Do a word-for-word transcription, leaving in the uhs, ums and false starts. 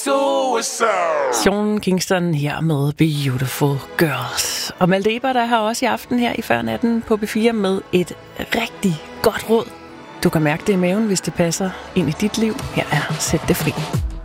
Sean Kingston her med Beautiful Girls. Og Malte Ebert er her også i aften her i Før Natten på B fire med et rigtig godt råd. Du kan mærke det i maven, hvis det passer ind i dit liv. Her er Sæt det fri.